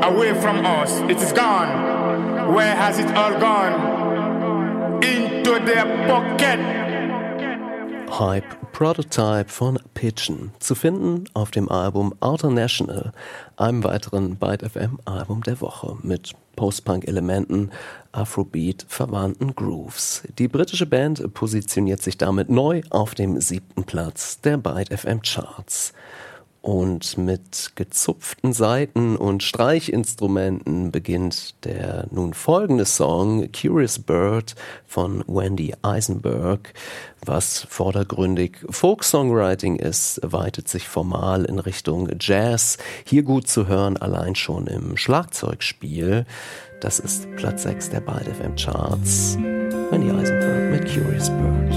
away from us. It is gone. Where has it all gone? Into their pocket. Hype Prototype von Pigeon, zu finden auf dem Album Outer National, einem weiteren Byte FM Album der Woche mit Post-Punk-Elementen, Afrobeat verwandten Grooves. Die britische Band positioniert sich damit neu auf dem 7. Platz der Byte FM Charts. Und mit gezupften Saiten und Streichinstrumenten beginnt der nun folgende Song Curious Bird von Wendy Eisenberg. Was vordergründig Folk-Songwriting ist, weitet sich formal in Richtung Jazz. Hier gut zu hören, allein schon im Schlagzeugspiel. Das ist Platz 6 der Byte FM Charts. Wendy Eisenberg mit Curious Bird.